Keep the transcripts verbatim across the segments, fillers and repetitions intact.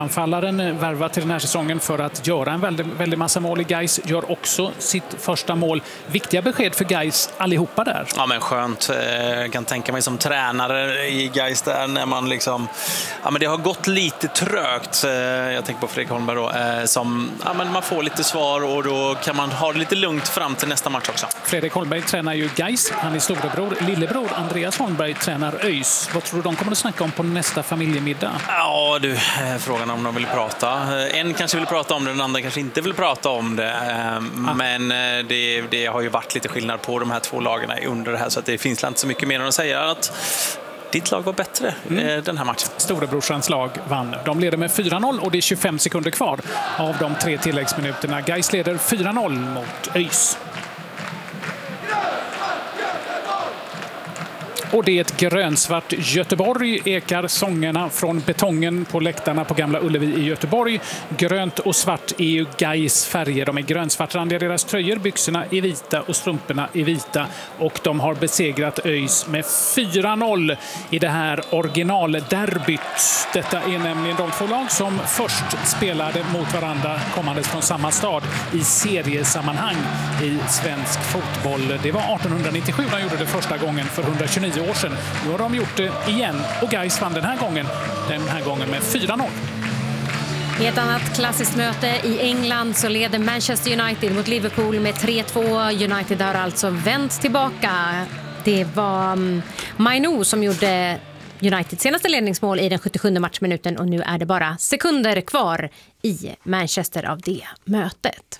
Anfallaren värvar till den här säsongen för att göra en väldigt, väldigt massa mål i Gais. Gör också sitt första mål. Viktiga besked för Gais allihopa där. Ja, men skönt. Jag kan tänka mig som tränare i Gais där när man liksom... Ja, men det har gått lite trögt. Jag tänker på Fredrik Holmberg då. Som, ja, men man får lite svar och då kan man ha det lite lugnt fram till nästa match också. Fredrik Holmberg tränar ju Gais. Han är storebror. Lillebror Andreas Holmberg tränar ÖIS. Vad tror du de kommer att snacka om på nästa familjemiddag? Ja, du, frågan om de vill prata. En kanske vill prata om det, den andra kanske inte vill prata om det. Ah. Men det, det har ju varit lite skillnad på de här två lagarna under det här, så att det finns inte så mycket mer att säga. Att ditt lag var bättre mm. den här matchen. Storebrorsans lag vann. De leder med fyra noll och det är tjugofem sekunder kvar av de tre tilläggsminuterna. Gais leder fyra noll mot ÖIS. Och det är ett grönsvart Göteborg, ekar sångerna från betongen på läktarna på Gamla Ullevi i Göteborg. Grönt och svart är ju Gais färger. De är grönsvartrandiga, deras tröjor, byxorna är vita och strumporna är vita. Och de har besegrat ÖIS med fyra noll i det här originalderbyt. Detta är nämligen de två lag som först spelade mot varandra kommandes från samma stad i seriesammanhang i svensk fotboll. Det var arton nittiosju de gjorde det första gången för hundratjugonio år sedan. Nu har de gjort det igen och Gais vann den här gången, den här gången med fyra noll. I ett annat klassiskt möte i England så leder Manchester United mot Liverpool med tre två. United har alltså vänt tillbaka. Det var Mainu som gjorde Uniteds senaste ledningsmål i den sjuttiosjunde matchminuten och nu är det bara sekunder kvar i Manchester av det mötet.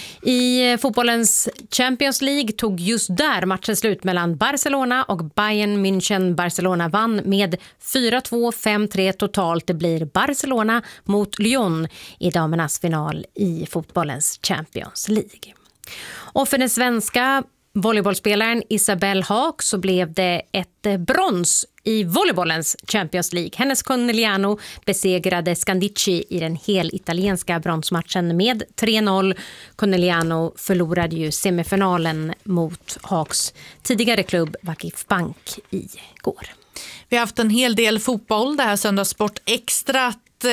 I fotbollens Champions League tog just där matchen slut mellan Barcelona och Bayern München. Barcelona vann med fyra två, fem tre totalt. Det blir Barcelona mot Lyon i damernas final i fotbollens Champions League. Och för den svenska volleybollspelaren Isabelle Haak så blev det ett brons i volleybollens Champions League. Hennes Conegliano besegrade Scandicci i den hel italienska bronsmatchen med tre noll. Conegliano förlorade ju semifinalen mot Haaks tidigare klubb Vakif Bank i går. Vi har haft en hel del fotboll, det här Söndagssport Extra.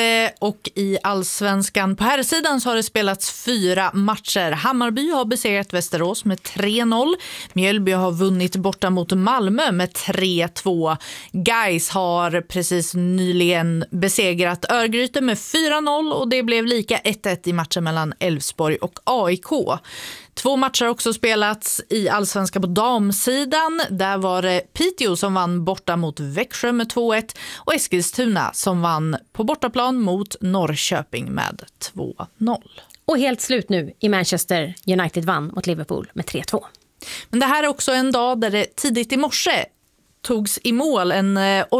Och i Allsvenskan på här sidan så har det spelats fyra matcher. Hammarby har besegrat Västerås med tre noll. Mjällby har vunnit borta mot Malmö med tre två. Gais har precis nyligen besegrat Örgryte med fyra noll och det blev lika ett ett i matchen mellan Elfsborg och A I K. Två matcher har också spelats i Allsvenskan på damsidan. Där var det Piteå som vann borta mot Växjö med två ett och Eskilstuna som vann på bortaplan mot Norrköping med två noll. Och helt slut nu i Manchester. United vann mot Liverpool med tre två. Men det här är också en dag där det tidigt i morse togs i mål en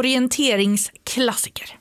orienteringsklassiker.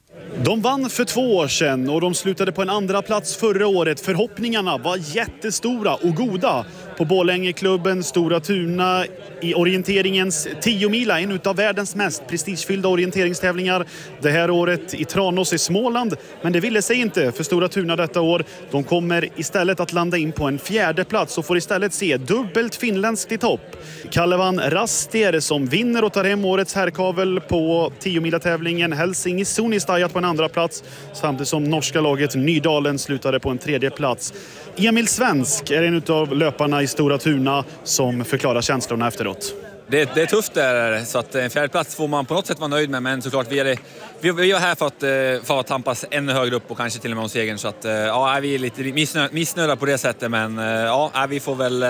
De vann för två år sedan och de slutade på en andra plats förra året. Förhoppningarna var jättestora och goda på Borlängeklubben Stora Tuna i orienteringens tio mila, en av världens mest prestigefyllda orienteringstävlingar det här året i Tranås i Småland. Men det ville sig inte för Stora Tuna detta år. De kommer istället att landa in på en fjärde plats och får istället se dubbelt finländskt i topp. Kalevan Rastier som vinner och tar hem årets herrkavel på tio mila tävlingen. Helsing Sunistajat på en andra plats samtidigt som norska laget Nydalen slutade på en tredje plats. Emil Svensk är en av löparna i Stora Tuna som förklarar känslorna efteråt. Det, det är tufft där, så att en fjärde plats får man på något sätt vara nöjd med, men såklart vi är, det, vi, vi är här för att, för att tampas ännu högre upp och kanske till och med om segern, så att ja, vi är lite missnö, missnöjda på det sättet, men ja, vi får väl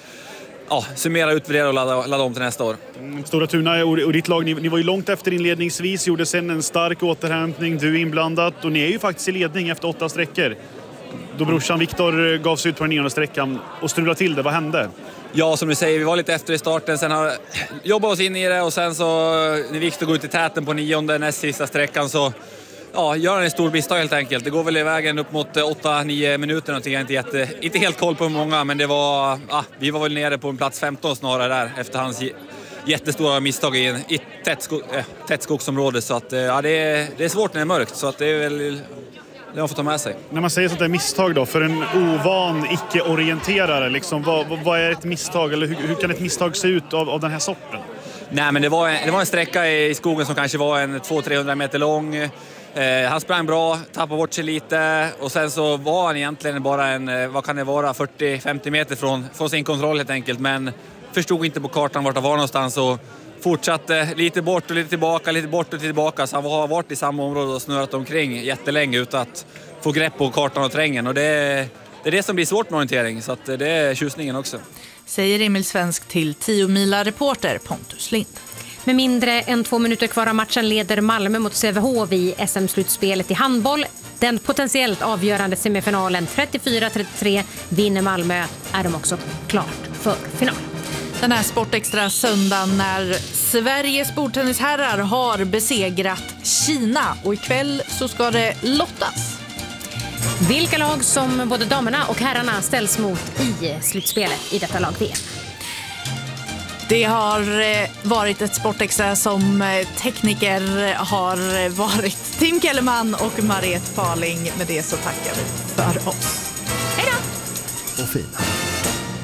ja, summera, utvärdera och ladda, ladda om till nästa år. Stora Tuna och ditt lag, ni, ni var ju långt efter inledningsvis, gjorde sen en stark återhämtning, du är inblandat och ni är ju faktiskt i ledning efter åtta sträckor. Då brorsan Viktor gav sig ut på den nionde sträckan och strulade till det, vad hände? Ja, som du säger, vi var lite efter i starten, sen har jobbat oss in i det och sen så när Viktor går ut i täten på nionde näst sista sträckan så ja, gör han en stor misstag helt enkelt. Det går väl i vägen upp mot åtta nio minuter någonting. Jag har inte, jätte, inte helt koll på hur många, men det var, ja, vi var väl nere på en plats femton snarare där efter hans jättestora misstag i, en, i ett tätt, sko, äh, tätt skogsområde. Så att, ja, det, är, det är svårt när det är mörkt, så att det är väl det man får ta med sig. När man säger sånt där misstag då, för en ovan icke-orienterare, liksom, vad, vad är ett misstag? Eller hur, hur kan ett misstag se ut av, av den här sorten? Nej, men det var, en, det var en sträcka i skogen som kanske var en två till trehundra meter lång. Eh, han sprang bra, tappade bort sig lite och sen så var han egentligen bara en, vad kan det vara, fyrtio till femtio meter från, från sin kontroll helt enkelt. Men förstod inte på kartan vart han var någonstans och fortsatte lite bort och lite tillbaka, lite bort och tillbaka. Så han har varit i samma område och snurrat omkring jättelänge utan att få grepp på kartan och terrängen. Och det, det är det som blir svårt med orientering, så att det är tjusningen också. Säger Emil Svensk till tio-mila-reporter Pontus Lind. Med mindre än två minuter kvar av matchen leder Malmö mot Sävehof i S M-slutspelet i handboll. Den potentiellt avgörande semifinalen trettiofyra trettiotre vinner Malmö, är de också klart för final. Den här Sportextra söndagen när Sveriges bordtennisherrar har besegrat Kina och ikväll så ska det lottas. Vilka lag som både damerna och herrarna ställs mot i slutspelet i detta lag-V M? Det har varit ett Sportextra som tekniker har varit Tim Kellerman och Mariette Paling. Med det så tackar vi för oss. Hej då! Och fina.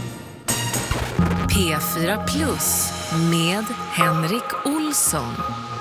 P fyra Plus med Henrik Olsson.